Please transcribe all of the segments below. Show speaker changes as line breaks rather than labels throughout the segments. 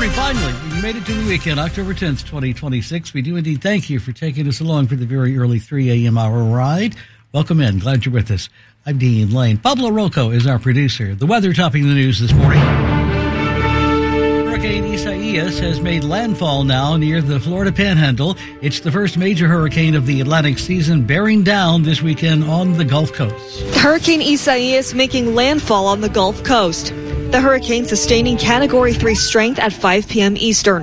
morning, finally. We made it to the weekend, October 10th, 2026. We do indeed thank you for taking us along for the very early 3 a.m. hour ride. Welcome in. Glad you're with us. I'm Dean Lane. Pablo Rocco is our producer. The weather topping the news this morning. Hurricane Isaias has made landfall now near the Florida Panhandle. It's the first major hurricane of the Atlantic season bearing down this weekend on the Gulf Coast.
Hurricane Isaias making landfall on the Gulf Coast. The hurricane sustaining Category 3 strength at 5 p.m. Eastern.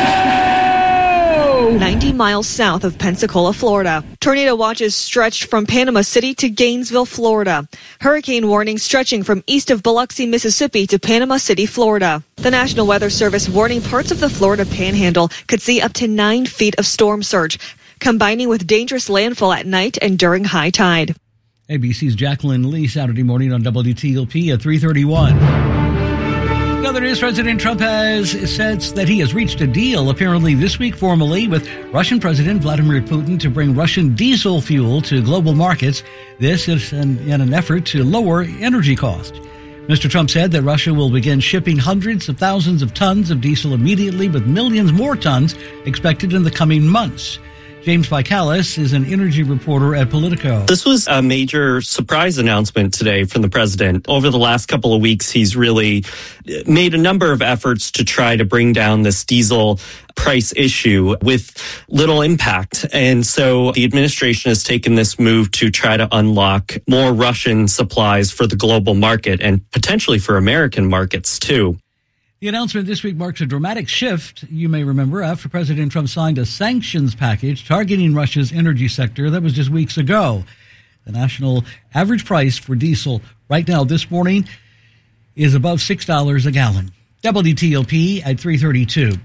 90 miles south of Pensacola, Florida. Tornado watches stretched from Panama City to Gainesville, Florida. Hurricane warning stretching from east of Biloxi, Mississippi to Panama City, Florida. The National Weather Service warning parts of the Florida Panhandle could see up to 9 feet of storm surge, combining with dangerous landfall at night and during high tide.
ABC's Jacqueline Lee, Saturday morning on WTOP at 3:31. In other news, President Trump has said that he has reached a deal, apparently this week formally, with Russian President Vladimir Putin to bring Russian diesel fuel to global markets. This is in an effort to lower energy costs. Mr. Trump said that Russia will begin shipping hundreds of thousands of tons of diesel immediately, with millions more tons expected in the coming months. James Bikalis is an energy reporter at Politico.
This was a major surprise announcement today from the president. Over the last couple of weeks, he's really made a number of efforts to try to bring down this diesel price issue with little impact. And so the administration has taken this move to try to unlock more Russian supplies for the global market and potentially for American markets, too.
The announcement this week marks a dramatic shift, you may remember, after President Trump signed a sanctions package targeting Russia's energy sector. That was just weeks ago. The national average price for diesel right now this morning is above $6 a gallon. WTOP at 3:32.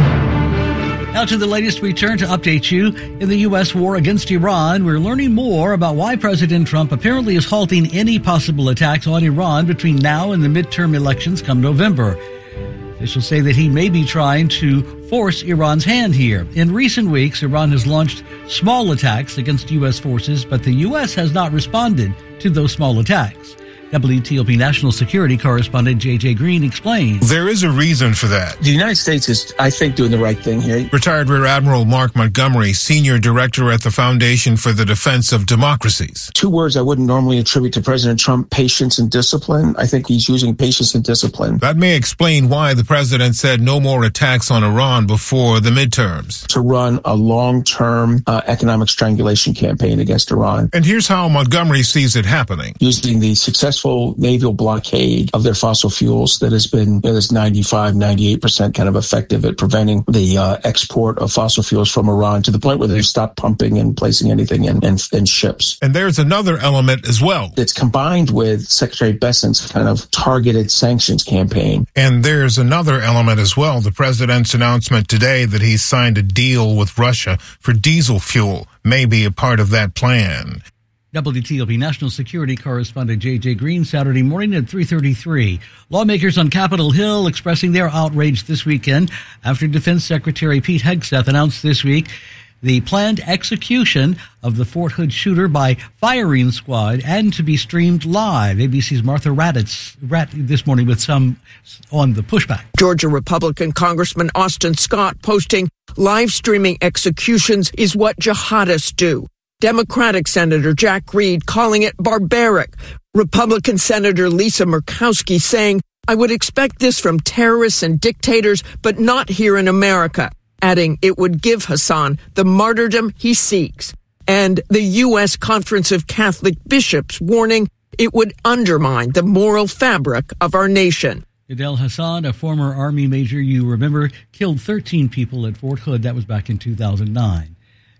Now to the latest, we turn to update you. In the U.S. war against Iran, we're learning more about why President Trump apparently is halting any possible attacks on Iran between now and the midterm elections come November. Officials say that he may be trying to force Iran's hand here. In recent weeks, Iran has launched small attacks against U.S. forces, but the U.S. has not responded to those small attacks. WTOP national security correspondent J.J. Green explains.
There is a reason for that.
The United States is, I think, doing the right thing here.
Retired Rear Admiral Mark Montgomery, senior director at the Foundation for the Defense of Democracies.
2 words I wouldn't normally attribute to President Trump: patience and discipline. I think he's using patience and discipline.
That may explain why the president said no more attacks on Iran before the midterms.
To run a long-term economic strangulation campaign against Iran.
And here's how Montgomery sees it happening.
Using the successful naval blockade of their fossil fuels that has been, this 95, 98% kind of effective at preventing the export of fossil fuels from Iran to the point where they've stopped pumping and placing anything in ships.
And there's another element as well.
It's combined with Secretary Bessent's kind of targeted sanctions campaign.
And there's another element as well. The president's announcement today that he's signed a deal with Russia for diesel fuel may be a part of that plan.
WTOP national security correspondent J.J. Green, Saturday morning at 3:33. Lawmakers on Capitol Hill expressing their outrage this weekend after Defense Secretary Pete Hegseth announced this week the planned execution of the Fort Hood shooter by firing squad and to be streamed live. ABC's Martha Raddatz this morning with some on the pushback.
Georgia Republican Congressman Austin Scott posting, live streaming executions is what jihadists do. Democratic Senator Jack Reed calling it barbaric. Republican Senator Lisa Murkowski saying, I would expect this from terrorists and dictators, but not here in America, adding it would give Hassan the martyrdom he seeks. And the U.S. Conference of Catholic Bishops warning it would undermine the moral fabric of our nation.
Adel Hassan, a former Army major, you remember, killed 13 people at Fort Hood. That was back in 2009.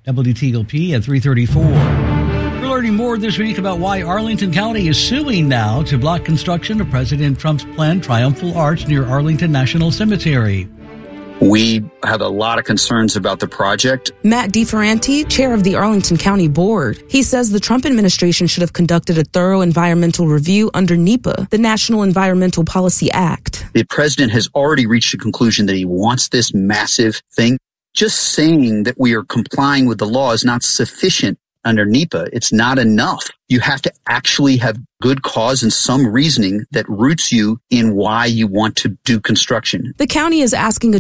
WTOP at 3:34. We're learning more this week about why Arlington County is suing now to block construction of President Trump's planned Triumphal Arch near Arlington National Cemetery.
We have a lot of concerns about the project.
Matt DeFerranti, chair of the Arlington County Board, he says the Trump administration should have conducted a thorough environmental review under NEPA, the National Environmental Policy Act.
The president has already reached a conclusion that he wants this massive thing. Just saying that we are complying with the law is not sufficient under NEPA. It's not enough. You have to actually have good cause and some reasoning that roots you in why you want to do construction.
The county is asking a